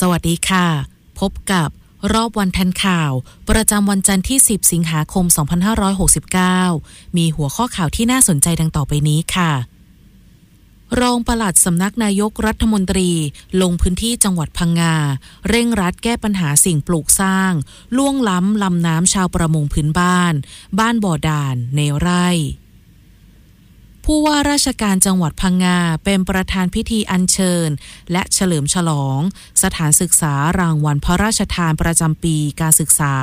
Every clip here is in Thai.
วัสดีค่ะพบกับรอบวันทันข่าวประจำวันจันทร์ที่10สิงหาคม2569มีหัวข้อข่าวที่น่าสนใจดังต่อไปนี้ค่ะรองปลัดสำนักนายกรัฐมนตรีลงพื้นที่จังหวัดพังงาเร่งรัดแก้ปัญหาสิ่งปลูกสร้างล่วงล้ำลำน้ำชาวประมงพื้นบ้านบ่อด่านในไร่ผู้ว่าราชการจังหวัดพังงาเป็นประธานพิธีอัญเชิญและเฉลิมฉลองสถานศึกษารางวัลพระราชทานประจำปีการศึกษา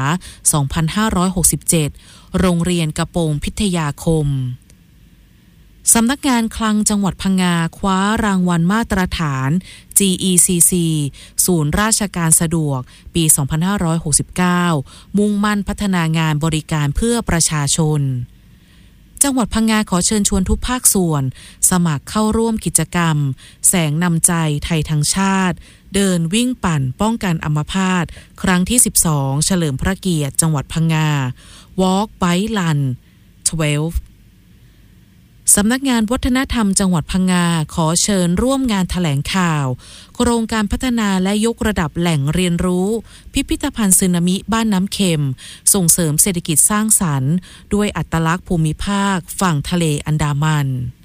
2567 โรงเรียนกระโปรงพิทยาคมสำนักงานคลังจังหวัดพังงาคว้ารางวัลมาตรฐาน GECC ศูนย์ราชการสะดวกปี 2569 มุ่งมั่นพัฒนางานบริการเพื่อประชาชนจังหวัดพังงาขอเชิญชวนทุกภาคส่วนสมัครเข้าร่วมกิจกรรมแสงนำใจไทยทั้งชาติเดินวิ่งปั่นป้องกันอัมพาตครั้งที่ 12 เฉลิมพระเกียรติจังหวัดพังงา Walk Bike Run 12สำนักงานวัฒนธรรมจังหวัดพังงาขอเชิญร่วมงานแถลงข่าวโครงการพัฒนาและยกระดับแหล่งเรียนรู้พิพิธภัณฑ์สึนามิบ้านน้ำเค็มส่งเสริมเศรษฐกิจสร้างสรรค์ด้วยอัตลักษณ์ภูมิภาคฝั่งทะเลอันดามัน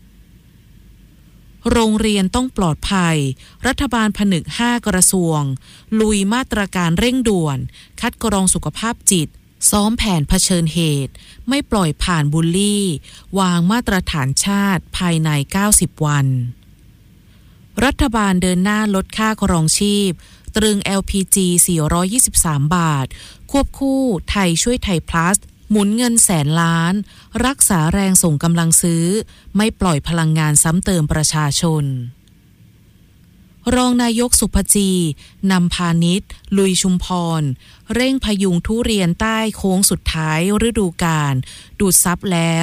โรงเรียนต้องปลอดภัยรัฐบาลผนึก5กระทรวงลุยมาตรการเร่งด่วนคัดกรองสุขภาพจิตซ้อมแผนเผชิญเหตุไม่ปล่อยผ่านบูลลี่วางมาตรฐานชาติภายใน90วันรัฐบาลเดินหน้าลดค่าครองชีพตรึง LPG 423 บาทควบคู่ไทยช่วยไทยพลัสหมุนเงินแสนล้านรักษาแรงส่งกำลังซื้อไม่ปล่อยพลังงานซ้ำเติมประชาชนรองนายกสุภจีนำพาณิชย์ลุยชุมพรเร่งพยุงทุเรียนใต้โค้งสุดท้ายฤดูกาลดูดซับแล้ว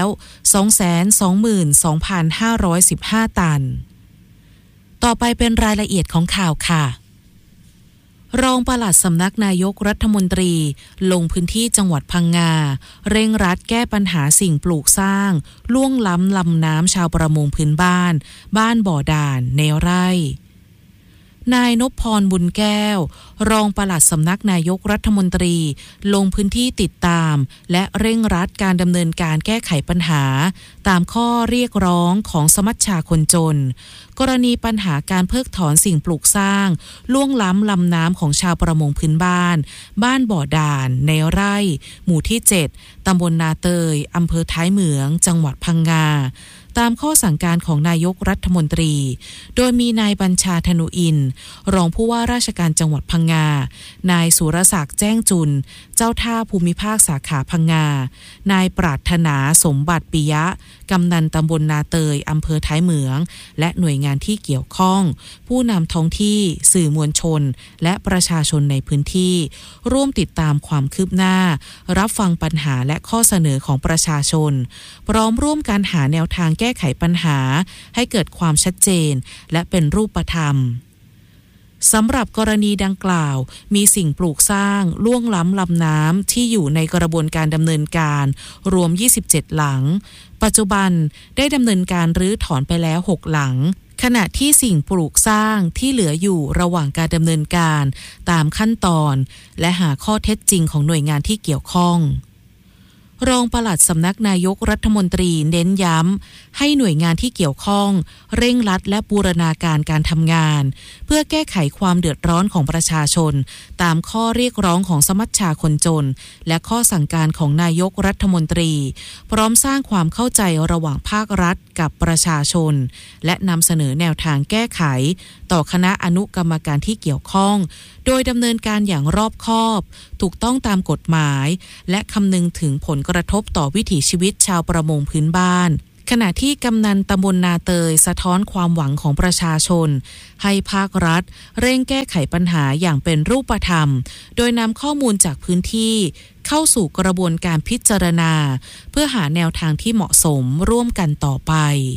222,515 ตันต่อไปเป็นรายละเอียดของข่าวค่ะรองปลัดสำนักนายกรัฐมนตรีลงพื้นที่จังหวัดพังงาเร่งรัดแก้ปัญหาสิ่งปลูกสร้างล่วงล้ำลำน้ำชาวประมงพื้นบ้านบ่อด่านในไร่นายนพพรบุญแก้วรองปลัดสำนักนายกรัฐมนตรีลงพื้นที่ติดตามและเร่งรัดการดำเนินการแก้ไขปัญหาตามข้อเรียกร้องของสมัชชาคนจนกรณีปัญหาการเพิกถอนสิ่งปลูกสร้างล่วงล้ำลำน้ำของชาวประมงพื้นบ้านบ่อด่านในไร่หมู่ที่7ตำบลนาเตยอำเภอท้ายเหมืองจังหวัดพังงาตามข้อสั่งการของนายกรัฐมนตรีโดยมีนายบัญชาธนุอินทร์รองผู้ว่าราชการจังหวัดพังงานายสุรศักดิ์แจ้งจุลเจ้าท่าภูมิภาคสาขาพังงานายปรารถนาสมบัติปิยะกำนันตำบลนาเตยอำเภอท้ายเหมืองและหน่วยงานที่เกี่ยวข้องผู้นำท้องที่สื่อมวลชนและประชาชนในพื้นที่ร่วมติดตามความคืบหน้ารับฟังปัญหาและข้อเสนอของประชาชนพร้อมร่วมกันหาแนวทางแก้ไขปัญหาให้เกิดความชัดเจนและเป็นรูปธรรมสำหรับกรณีดังกล่าวมีสิ่งปลูกสร้างล่วงล้ำลำน้ำที่อยู่ในกระบวนการดำเนินการรวม27หลังปัจจุบันได้ดำเนินการรื้อถอนไปแล้ว6หลังขณะที่สิ่งปลูกสร้างที่เหลืออยู่ระหว่างการดำเนินการตามขั้นตอนและหาข้อเท็จจริงของหน่วยงานที่เกี่ยวข้องรองปลัดสำนักนายกรัฐมนตรีเน้นย้ำให้หน่วยงานที่เกี่ยวข้องเร่งรัดและบูรณาการการทำงานเพื่อแก้ไขความเดือดร้อนของประชาชนตามข้อเรียกร้องของสมัชชาคนจนและข้อสั่งการของนายกรัฐมนตรีพร้อมสร้างความเข้าใจระหว่างภาครัฐกับประชาชนและนำเสนอแนวทางแก้ไขต่อคณะอนุกรรมการที่เกี่ยวข้องโดยดำเนินการอย่างรอบคอบถูกต้องตามกฎหมายและคำนึงถึงผลกระทบต่อวิถีชีวิตชาวประมงพื้นบ้านขณะที่กำนันตำบลนาเตยสะท้อนความหวังของประชาชนให้ภาครัฐเร่งแก้ไขปัญหาอย่างเป็นรูปธรรมโดยนำข้อมูลจากพื้นที่เข้าสู่กระบวนการพิจารณาเพื่อหาแนวทางที่เหมาะสมร่วมกันต่อไป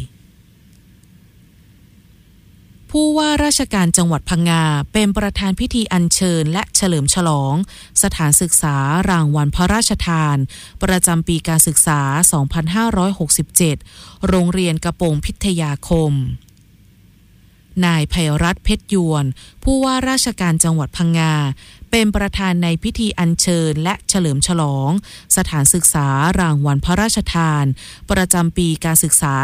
ผู้ว่าราชการจังหวัดพังงาเป็นประธานพิธีอัญเชิญและเฉลิมฉลองสถานศึกษารางวัลพระราชทานประจำปีการศึกษา 2567 โรงเรียนกระโปรงพิทยาคมนายไพรัตน์เพชรยวนผู้ว่าราชการจังหวัดพังงาเป็นประธานในพิธีอัญเชิญและเฉลิมฉลองสถานศึกษารางวัลพระราชทานประจำปีการศึกษา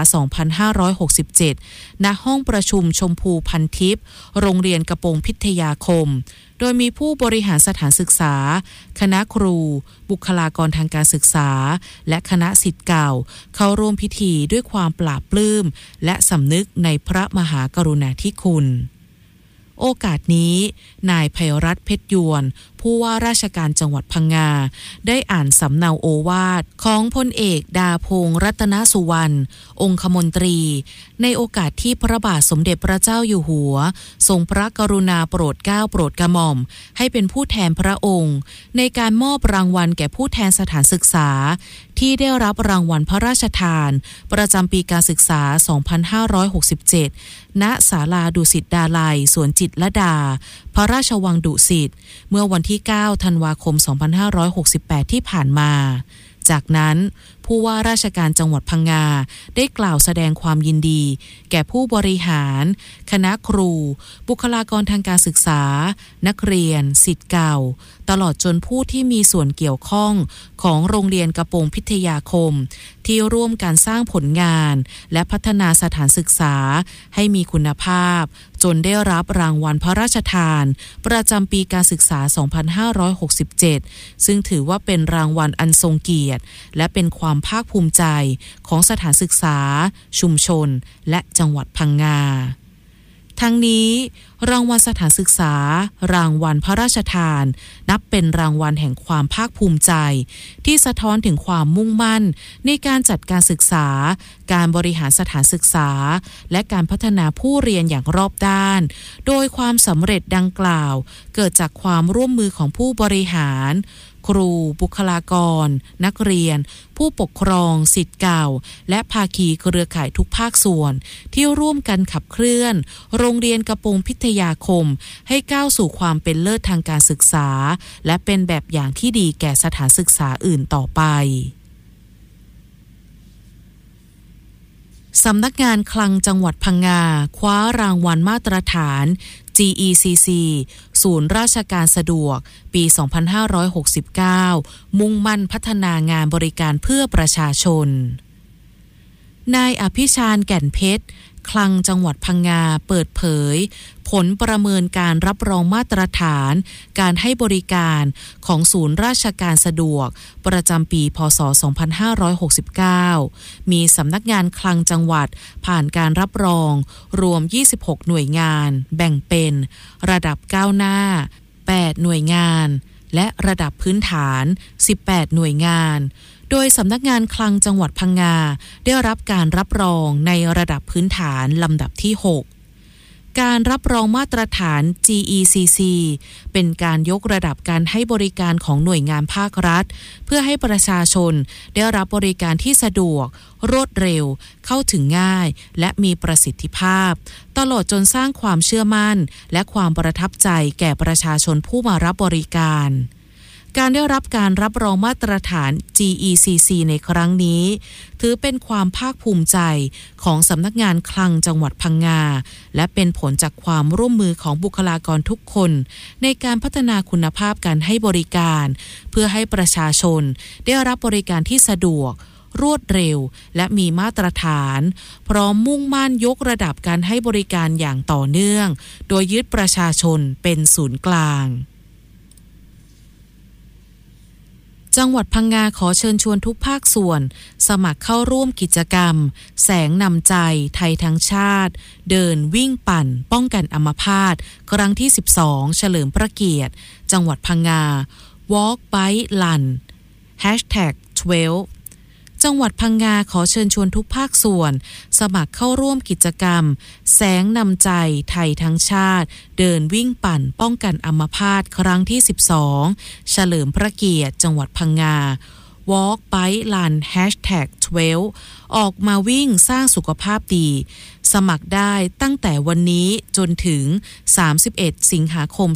2567 ณ ห้องประชุมชมพูพันทิพย์โรงเรียนกระโปรงพิทยาคมโดยมีผู้บริหารสถานศึกษาคณะครูบุคลากรทางการศึกษาและคณะศิษย์เก่าเข้าร่วมพิธีด้วยความปลาบปลื้มและสำนึกในพระมหากรุณาธิคุณโอกาสนี้นายไพรัตน์เพชรยวนผู้ว่าราชการจังหวัดพังงาได้อ่านสำเนาโอวาทของพลเอกดาพงษ์รัตนสุวรรณองคมนตรีในโอกาสที่พระบาทสมเด็จพระเจ้าอยู่หัวทรงพระกรุณาโปรดเกล้าโปรดกระหม่อมให้เป็นผู้แทนพระองค์ในการมอบรางวัลแก่ผู้แทนสถานศึกษาที่ได้รับรางวัลพระราชทานประจำปีการศึกษา 2567 ณ ศาลาดุสิตดาลัยสวนจิตรลดาพระราชวังดุสิตเมื่อวันที่ 9 ธันวาคม 2568 ที่ผ่านมาจากนั้นผู้ว่าราชการจังหวัดพังงาได้กล่าวแสดงความยินดีแก่ผู้บริหารคณะครูบุคลากรทางการศึกษานักเรียนศิษย์เก่าตลอดจนผู้ที่มีส่วนเกี่ยวข้องของโรงเรียนกระโปรงพิทยาคมที่ร่วมการสร้างผลงานและพัฒนาสถานศึกษาให้มีคุณภาพจนได้รับรางวัลพระราชทานประจำปีการศึกษา 2567 ซึ่งถือว่าเป็นรางวัลอันทรงเกียรติและเป็นความภาคภูมิใจของสถานศึกษาชุมชนและจังหวัดพังงาทั้งนี้รางวัลสถานศึกษารางวัลพระราชทานนับเป็นรางวัลแห่งความภาคภูมิใจที่สะท้อนถึงความมุ่งมั่นในการจัดการศึกษาการบริหารสถานศึกษาและการพัฒนาผู้เรียนอย่างรอบด้านโดยความสำเร็จดังกล่าวเกิดจากความร่วมมือของผู้บริหารครูบุคลากรนักเรียนผู้ปกครองศิษย์เก่าและภาคีเครือข่ายทุกภาคส่วนที่ร่วมกันขับเคลื่อนโรงเรียนกระโปรงพิทยาคมให้ก้าวสู่ความเป็นเลิศทางการศึกษาและเป็นแบบอย่างที่ดีแก่สถานศึกษาอื่นต่อไปสำนักงานคลังจังหวัดพังงาคว้ารางวัลมาตรฐาน GECC ศูนย์ราชการสะดวกปี 2569 มุ่งมั่นพัฒนางานบริการเพื่อประชาชนนายอภิชาญแก่นเพชรคลังจังหวัดพังงาเปิดเผยผลประเมินการรับรองมาตรฐานการให้บริการของศูนย์ราชการสะดวกประจำปีพ.ศ. 2569 มีสำนักงานคลังจังหวัดผ่านการรับรองรวม26หน่วยงานแบ่งเป็นระดับก้าวหน้า8หน่วยงานและระดับพื้นฐาน18หน่วยงานโดยสำนักงานคลังจังหวัดพังงาได้รับการรับรองในระดับพื้นฐานลำดับที่6การรับรองมาตรฐาน GECC เป็นการยกระดับการให้บริการของหน่วยงานภาครัฐเพื่อให้ประชาชนได้รับบริการที่สะดวกรวดเร็วเข้าถึงง่ายและมีประสิทธิภาพตลอดจนสร้างความเชื่อมั่นและความประทับใจแก่ประชาชนผู้มารับบริการการได้รับการรับรองมาตรฐาน GECC ในครั้งนี้ถือเป็นความภาคภูมิใจของสำนักงานคลังจังหวัดพังงาและเป็นผลจากความร่วมมือของบุคลากรทุกคนในการพัฒนาคุณภาพการให้บริการเพื่อให้ประชาชนได้รับบริการที่สะดวกรวดเร็วและมีมาตรฐานพร้อมมุ่งมั่นยกระดับการให้บริการอย่างต่อเนื่องโดยยึดประชาชนเป็นศูนย์กลางจังหวัดพังงาขอเชิญชวนทุกภาคส่วนสมัครเข้าร่วมกิจกรรมแสงนำใจไทยทั้งชาติเดินวิ่งปั่นป้องกันอัมพาตครั้งที่12เฉลิมพระเกียรติจังหวัดพังงา Walk Bike Run #12จังหวัดพังงาขอเชิญชวนทุกภาคส่วนสมัครเข้าร่วมกิจกรรมแสงนำใจไทยทั้งชาติเดินวิ่งปั่นป้องกันอัมพาตครั้งที่12เฉลิมพระเกียรติจังหวัดพังงา Walk Bike Run #12 ออกมาวิ่งสร้างสุขภาพดีสมัครได้ตั้งแต่วันนี้จนถึง31สิงหาคม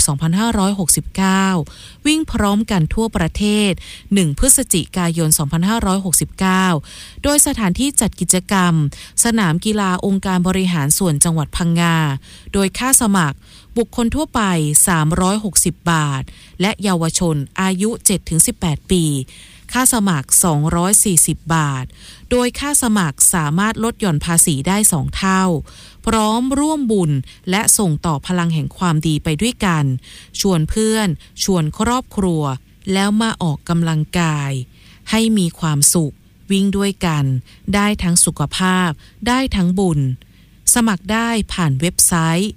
2569วิ่งพร้อมกันทั่วประเทศ1พฤศจิกายน2569โดยสถานที่จัดกิจกรรมสนามกีฬาองค์การบริหารส่วนจังหวัดพังงาโดยค่าสมัครบุคคลทั่วไป360 บาทและเยาวชนอายุ 7-18 ปีค่าสมัคร240 บาทโดยค่าสมัครสามารถลดหย่อนภาษีได้2เท่าพร้อมร่วมบุญและส่งต่อพลังแห่งความดีไปด้วยกันชวนเพื่อนชวนครอบครัวแล้วมาออกกำลังกายให้มีความสุขวิ่งด้วยกันได้ทั้งสุขภาพได้ทั้งบุญสมัครได้ผ่านเว็บไซต์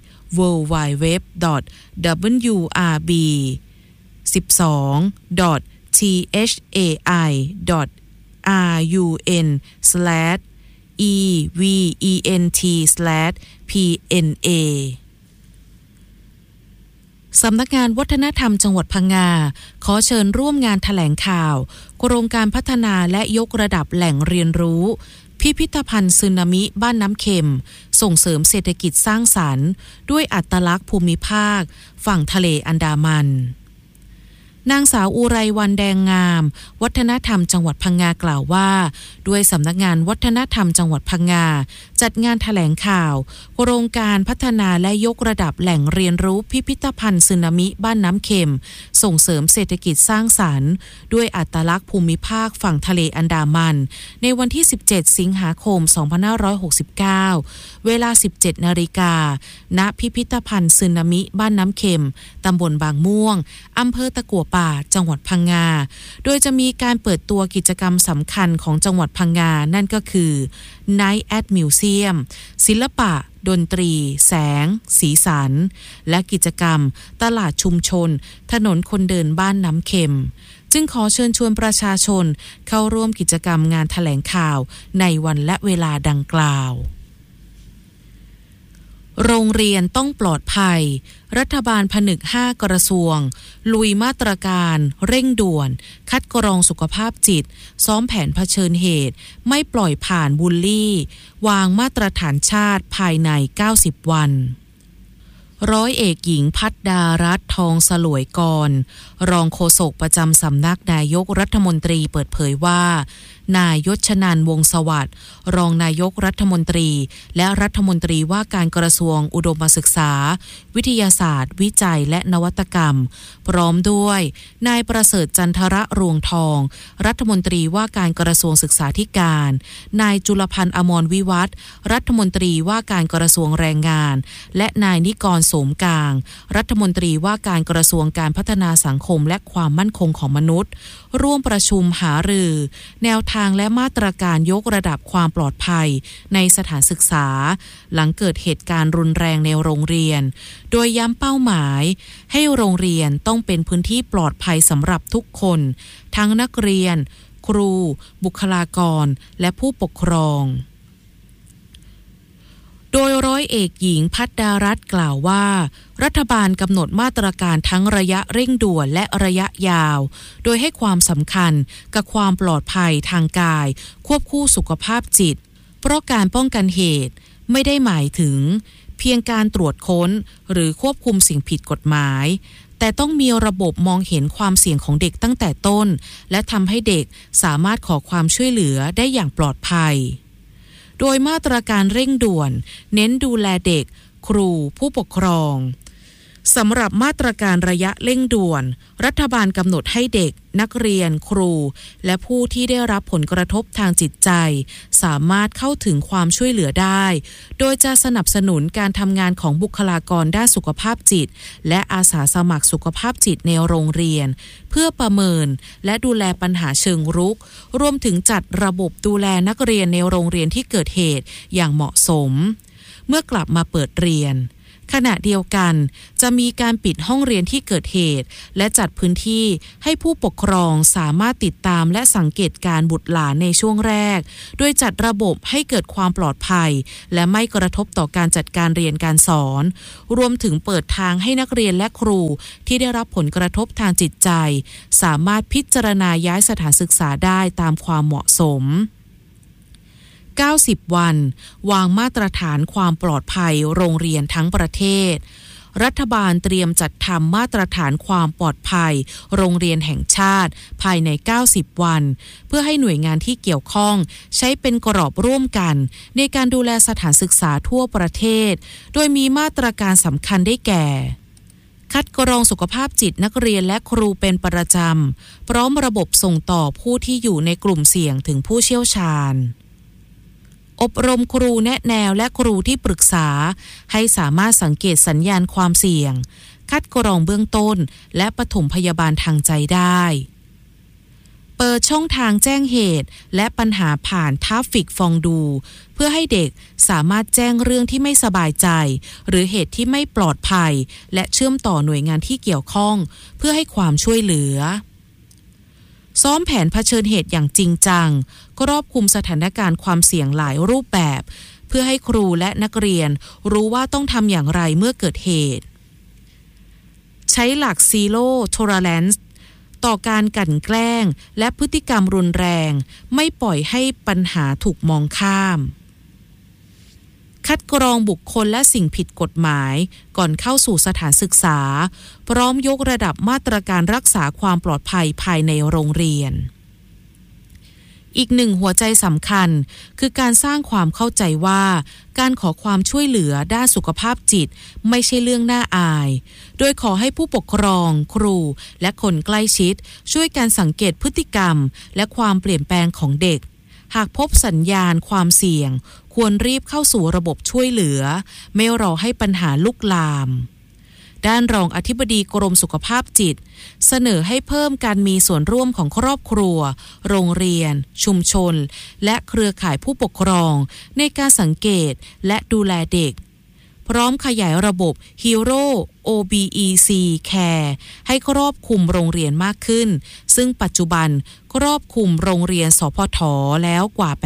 www.thai.run/event/pna สำนักงานวัฒนธรรมจังหวัดพังงาขอเชิญร่วมงานแถลงข่าวโครงการพัฒนาและยกระดับแหล่งเรียนรู้พิพิธภัณฑ์สึนามิบ้านน้ำเค็มส่งเสริมเศรษฐกิจสร้างสรรค์ด้วยอัตลักษณ์ภูมิภาคฝั่งทะเลอันดามันนางสาวอุไรวรรณแดงงามวัฒนธรรมจังหวัดพังงากล่าวว่าด้วยสำนักงานวัฒนธรรมจังหวัดพังงาจัดงานแถลงข่าวโครงการพัฒนาและยกระดับแหล่งเรียนรู้พิพิธภัณฑ์สึนามิบ้านน้ำเค็มส่งเสริมเศรษฐกิจสร้างสรรค์ด้วยอัตลักษณ์ภูมิภาคฝั่งทะเลอันดามันในวันที่17สิงหาคม2569เวลา 17:00 น.ณพิพิธภัณฑ์สึนามิบ้านน้ำเค็มตำบลบางม่วงอำเภอตะกั่วป่าจังหวัดพังงาโดยจะมีการเปิดตัวกิจกรรมสำคัญของจังหวัดพังงานั่นก็คือ Night at Museum ศิลปะดนตรีแสงสีสันและกิจกรรมตลาดชุมชนถนนคนเดินบ้านน้ำเค็มจึงขอเชิญชวนประชาชนเข้าร่วมกิจกรรมงานแถลงข่าวในวันและเวลาดังกล่าวโรงเรียนต้องปลอดภัยรัฐบาลผนึก5กระทรวงลุยมาตรการเร่งด่วนคัดกรองสุขภาพจิตซ้อมแผนเผชิญเหตุไม่ปล่อยผ่านบูลลี่วางมาตรฐานชาติภายใน90วันร้อยเอกหญิงพัฒดารัตน์ทองสลวยกรรองโฆษกประจำสำนักนายกรัฐมนตรีเปิดเผยว่านายยศนันท์วงศ์สวัสดิ์รองนายกรัฐมนตรีและรัฐมนตรีว่าการกระทรวงอุดมศึกษาวิทยาศาสตร์วิจัยและนวัตกรรมพร้อมด้วยนายประเสริฐจันทระรวงทองรัฐมนตรีว่าการกระทรวงศึกษาธิการนายจุลพันธ์อมรวิวัฒน์รัฐมนตรีว่าการกระทรวงแรงงานและนายนิกรโสมกลางรัฐมนตรีว่าการกระทรวงการพัฒนาสังคมและความมั่นคงของมนุษย์ร่วมประชุมหารือแนวทางและมาตรการยกระดับความปลอดภัยในสถานศึกษาหลังเกิดเหตุการณ์รุนแรงในโรงเรียนโดยย้ำเป้าหมายให้โรงเรียนต้องเป็นพื้นที่ปลอดภัยสำหรับทุกคนทั้งนักเรียนครูบุคลากรและผู้ปกครองโดยร้อยเอกหญิงพัฒดารัตน์กล่าวว่ารัฐบาลกำหนดมาตรการทั้งระยะเร่งด่วนและระยะยาวโดยให้ความสำคัญกับความปลอดภัยทางกายควบคู่สุขภาพจิตเพราะการป้องกันเหตุไม่ได้หมายถึงเพียงการตรวจค้นหรือควบคุมสิ่งผิดกฎหมายแต่ต้องมีระบบมองเห็นความเสี่ยงของเด็กตั้งแต่ต้นและทำให้เด็กสามารถขอความช่วยเหลือได้อย่างปลอดภัยโดยมาตรการเร่งด่วนเน้นดูแลเด็กครูผู้ปกครองสำหรับมาตรการระยะเร่งด่วนรัฐบาลกำหนดให้เด็กนักเรียนครูและผู้ที่ได้รับผลกระทบทางจิตใจสามารถเข้าถึงความช่วยเหลือได้โดยจะสนับสนุนการทำงานของบุคลากรด้านสุขภาพจิตและอาสาสมัครสุขภาพจิตในโรงเรียนเพื่อประเมินและดูแลปัญหาเชิงรุกรวมถึงจัดระบบดูแลนักเรียนในโรงเรียนที่เกิดเหตุอย่างเหมาะสมเมื่อกลับมาเปิดเรียนขณะเดียวกันจะมีการปิดห้องเรียนที่เกิดเหตุและจัดพื้นที่ให้ผู้ปกครองสามารถติดตามและสังเกตการบุตรหลานในช่วงแรกโดยจัดระบบให้เกิดความปลอดภัยและไม่กระทบต่อการจัดการเรียนการสอนรวมถึงเปิดทางให้นักเรียนและครูที่ได้รับผลกระทบทางจิตใจสามารถพิจารณาย้ายสถานศึกษาได้ตามความเหมาะสม 90 วันวางมาตรฐานความปลอดภัยโรงเรียนทั้งประเทศรัฐบาลเตรียมจัดทำมาตรฐานความปลอดภัยโรงเรียนแห่งชาติภายใน90 วันเพื่อให้หน่วยงานที่เกี่ยวข้องใช้เป็นกรอบร่วมกันในการดูแลสถานศึกษาทั่วประเทศโดยมีมาตรการสำคัญได้แก่คัดกรองสุขภาพจิตนักเรียนและครูเป็นประจำพร้อมระบบส่งต่อผู้ที่อยู่ในกลุ่มเสี่ยงถึงผู้เชี่ยวชาญอบรมครูแนะแนวและครูที่ปรึกษาให้สามารถสังเกตสัญญาณความเสี่ยงคัดกรองเบื้องต้นและปฐมพยาบาลทางใจได้เปิดช่องทางแจ้งเหตุและปัญหาผ่านทัฟฟิกฟองดูเพื่อให้เด็กสามารถแจ้งเรื่องที่ไม่สบายใจหรือเหตุที่ไม่ปลอดภัยและเชื่อมต่อหน่วยงานที่เกี่ยวข้องเพื่อให้ความช่วยเหลือซ้อมแผนเผชิญเหตุอย่างจริงจังครอบคลุมสถานการณ์ความเสี่ยงหลายรูปแบบเพื่อให้ครูและนักเรียนรู้ว่าต้องทำอย่างไรเมื่อเกิดเหตุใช้หลัก Zero Tolerance ต่อการกลั่นแกล้งและพฤติกรรมรุนแรงไม่ปล่อยให้ปัญหาถูกมองข้ามคัดกรองบุคคลและสิ่งผิดกฎหมายก่อนเข้าสู่สถานศึกษาพร้อมยกระดับมาตรการรักษาความปลอดภัยภายในโรงเรียนอีกหนึ่งหัวใจสำคัญคือการสร้างความเข้าใจว่าการขอความช่วยเหลือด้านสุขภาพจิตไม่ใช่เรื่องน่าอายโดยขอให้ผู้ปกครองครูและคนใกล้ชิดช่วยกันสังเกตพฤติกรรมและความเปลี่ยนแปลงของเด็กหากพบสัญญาณความเสี่ยงควรรีบเข้าสู่ระบบช่วยเหลือไม่รอให้ปัญหาลุกลามด้านรองอธิบดีกรมสุขภาพจิตเสนอให้เพิ่มการมีส่วนร่วมของครอบครัวโรงเรียนชุมชนและเครือข่ายผู้ปกครองในการสังเกตและดูแลเด็กพร้อมขยายระบบ Hero OBEC Care ให้ครอบคลุมโรงเรียนมากขึ้นซึ่งปัจจุบันครอบคลุมโรงเรียนสพทแล้วกว่า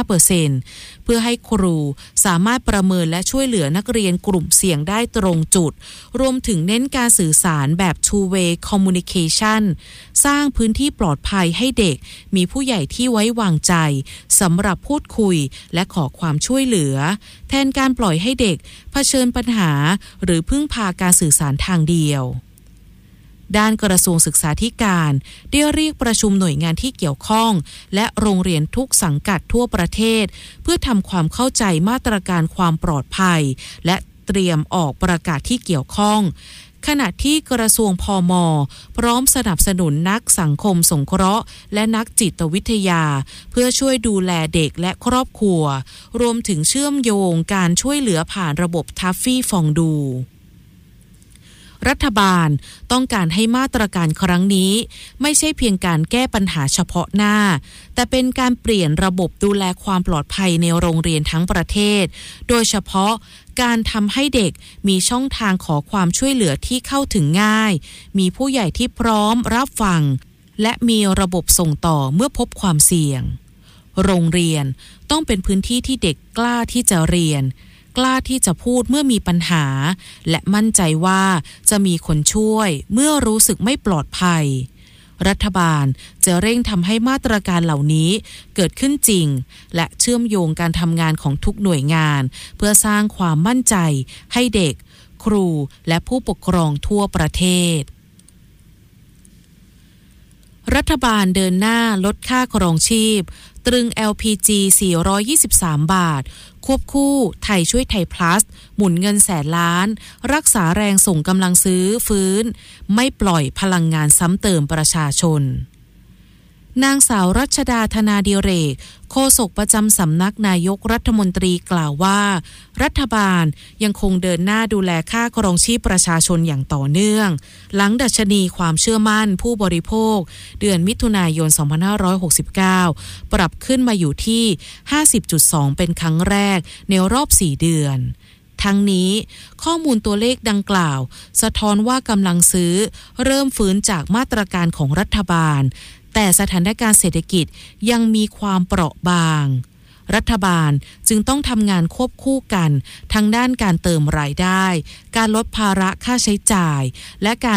85% เพื่อให้ครูสามารถประเมินและช่วยเหลือนักเรียนกลุ่มเสี่ยงได้ตรงจุดรวมถึงเน้นการสื่อสารแบบ two-way communication สร้างพื้นที่ปลอดภัยให้เด็กมีผู้ใหญ่ที่ไว้วางใจสำหรับพูดคุยและขอความช่วยเหลือแทนการปล่อยให้เด็กเผชิญปัญหาหรือพึ่งพาการสื่อสารทางเดียวด้านกระทรวงศึกษาธิการได้เรียกประชุมหน่วยงานที่เกี่ยวข้องและโรงเรียนทุกสังกัดทั่วประเทศเพื่อทำความเข้าใจมาตรการความปลอดภัยและเตรียมออกประกาศที่เกี่ยวข้องขณะที่กระทรวงพม.พร้อมสนับสนุนนักสังคมสงเคราะห์และนักจิตวิทยาเพื่อช่วยดูแลเด็กและครอบครัวรวมถึงเชื่อมโยงการช่วยเหลือผ่านระบบทัฟฟี่ฟองดูรัฐบาลต้องการให้มาตรการครั้งนี้ไม่ใช่เพียงการแก้ปัญหาเฉพาะหน้าแต่เป็นการเปลี่ยนระบบดูแลความปลอดภัยในโรงเรียนทั้งประเทศโดยเฉพาะการทำให้เด็กมีช่องทางขอความช่วยเหลือที่เข้าถึงง่ายมีผู้ใหญ่ที่พร้อมรับฟังและมีระบบส่งต่อเมื่อพบความเสี่ยงโรงเรียนต้องเป็นพื้นที่ที่เด็กกล้าที่จะเรียนกล้าที่จะพูดเมื่อมีปัญหาและมั่นใจว่าจะมีคนช่วยเมื่อรู้สึกไม่ปลอดภัยรัฐบาลจะเร่งทำให้มาตรการเหล่านี้เกิดขึ้นจริงและเชื่อมโยงการทำงานของทุกหน่วยงานเพื่อสร้างความมั่นใจให้เด็กครูและผู้ปกครองทั่วประเทศรัฐบาลเดินหน้าลดค่าครองชีพตรึง LPG 423 บาทควบคู่ไทยช่วยไทย plus หมุนเงินแสนล้านรักษาแรงส่งกำลังซื้อฟื้นไม่ปล่อยพลังงานซ้ำเติมประชาชนนางสาวรัชดาธนาดิเรกโฆษกประจำสำนักนายกรัฐมนตรีกล่าวว่ารัฐบาลยังคงเดินหน้าดูแลค่าครองชีพประชาชนอย่างต่อเนื่องหลังดัชนีความเชื่อมั่นผู้บริโภคเดือนมิถุนายน 2569 ปรับขึ้นมาอยู่ที่ 50.2 เป็นครั้งแรกในรอบ 4 เดือนทั้งนี้ข้อมูลตัวเลขดังกล่าวสะท้อนว่ากำลังซื้อเริ่มฟื้นจากมาตรการของรัฐบาลแต่สถานการณ์เศรษฐกิจยังมีความเปราะบางรัฐบาลจึงต้องทำงานควบคู่กันทั้งด้านการเติมรายได้การลดภาระค่าใช้จ่ายและการ